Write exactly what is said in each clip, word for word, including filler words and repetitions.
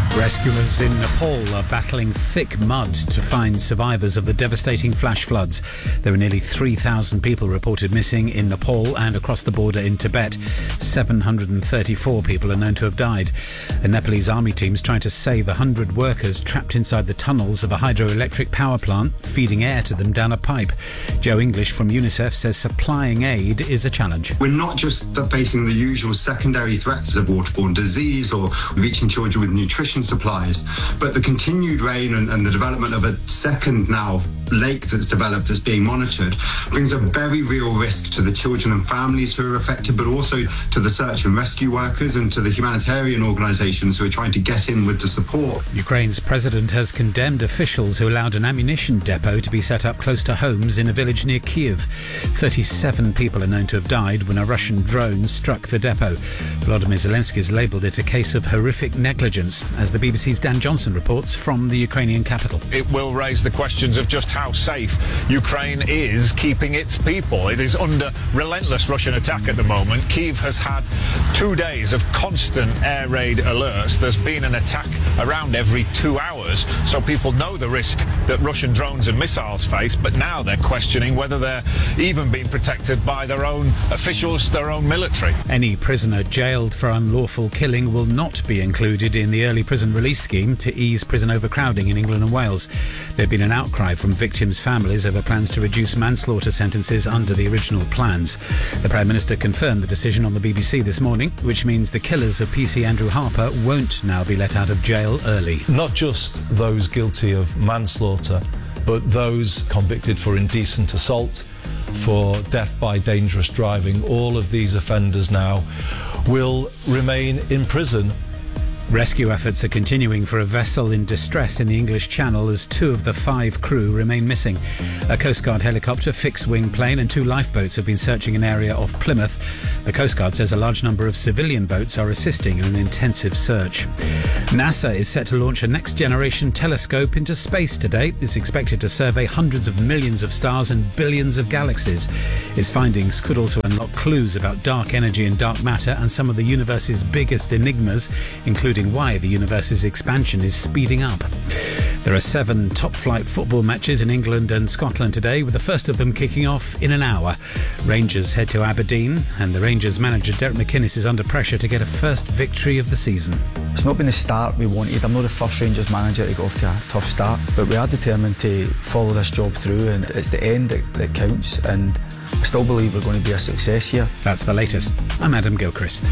Rescuers in Nepal are battling thick mud to find survivors of the devastating flash floods. There are nearly three thousand people reported missing in Nepal and across the border in Tibet. seven hundred thirty-four people are known to have died. A Nepalese army team's trying to save one hundred workers trapped inside the tunnels of a hydroelectric power plant, feeding air to them down a pipe. Joe English from UNICEF says supplying aid is a challenge. We're not just facing the usual secondary threats of waterborne disease or reaching children with nutrition supplies, but the continued rain and, and the development of a second now lake that's developed that's being monitored brings a very real risk to the children and families who are affected, but also to the search and rescue workers and to the humanitarian organisations who are trying to get in with the support. Ukraine's president has condemned officials who allowed an ammunition depot to be set up close to homes in a village near Kiev. thirty-seven people are known to have died when a Russian drone struck the depot. Volodymyr Zelensky has labelled it a case of horrific negligence, as the B B C's Dan Johnson reports from the Ukrainian capital. It will raise the questions of just how safe Ukraine is keeping its people. It is under relentless Russian attack at the moment. Kyiv has had two days of constant air raid alerts. There's been an attack around every two hours, so people know the risk that Russian drones and missiles face, but now they're questioning whether they're even being protected by their own officials, their own military. Any prisoner jailed for unlawful killing will not be included in the early prison release scheme to ease prison overcrowding in England and Wales. There's been an outcry from victims' families over plans to reduce manslaughter sentences under the original plans. The Prime Minister confirmed the decision on the B B C this morning, which means the killers of P C Andrew Harper won't now be let out of jail early. Not just those guilty of manslaughter, but those convicted for indecent assault, for death by dangerous driving. All of these offenders now will remain in prison. Rescue efforts are continuing for a vessel in distress in the English Channel as two of the five crew remain missing. A Coast Guard helicopter, fixed-wing plane and two lifeboats have been searching an area off Plymouth. The Coast Guard says a large number of civilian boats are assisting in an intensive search. NASA is set to launch a next-generation telescope into space today. It's expected to survey hundreds of millions of stars and billions of galaxies. Its findings could also unlock clues about dark energy and dark matter and some of the universe's biggest enigmas, including why the universe's expansion is speeding up. There are seven top-flight football matches in England and Scotland today, with the first of them kicking off in an hour. Rangers head to Aberdeen, and the Rangers manager Derek McInnes is under pressure to get a first victory of the season. It's not been the start we wanted. I'm not the first Rangers manager to go off to a tough start, but we are determined to follow this job through, and it's the end that, that counts, and I still believe we're going to be a success here. That's the latest. I'm Adam Gilchrist.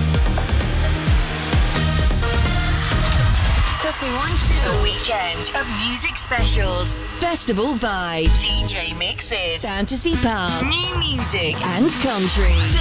A weekend of music specials, festival vibes, D J mixes, fantasy pop, new music and country.